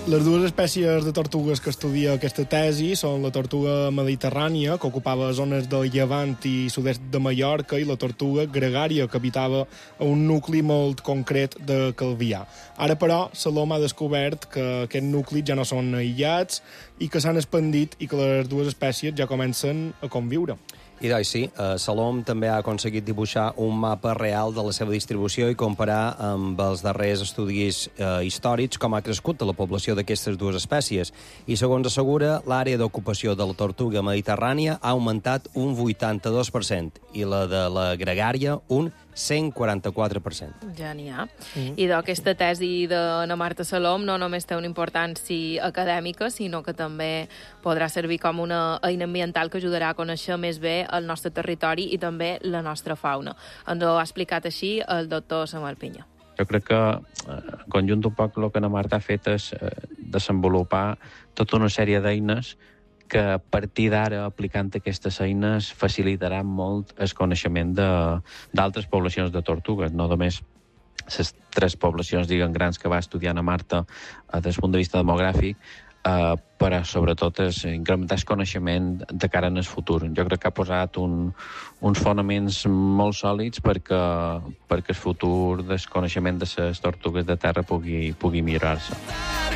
Les dues espècies de tortugues que estudia aquesta tesi són la tortuga mediterrània, que ocupava zones del Llevant i sud-est de Mallorca, i la tortuga gregària, que habitava a un nucli molt concret de Calvià. Ara, però, Salom ha descobert que aquests nuclis ja no són aïllats i que s'han expandit i que les dues espècies ja comencen a conviure. I doncs sí, Salom també ha aconseguit dibuixar un mapa real de la seva distribució i comparar amb els darrers estudis històrics com ha crescut la població d'aquestes dues espècies. I segons assegura, l'àrea d'ocupació de la tortuga mediterrània ha augmentat un 82% i la de la gregària un 144%. Ja n'hi ha. I aquesta tesi de Marta Salom no només té una importància acadèmica, sinó que també podrà servir com una eina ambiental que ajudarà a conèixer més bé el nostre territori i també la nostra fauna. Ens ho ha explicat així el doctor Samuel Pinyó. Jo crec que, en conjunt, un poc el que la Marta ha fet és desenvolupar tota una sèrie d'eines que a partir d'ara, aplicant aquestes eines, facilitaran molt el coneixement d'altres poblacions de tortugues, no només les 3 poblacions, grans que va estudiar a Marta des del punt de vista demogràfic, però sobretot és incrementar el coneixement de cara en el futur. Jo crec que ha posat uns fonaments molt sòlids perquè el futur del coneixement de les tortugues de terra pugui millorar-se.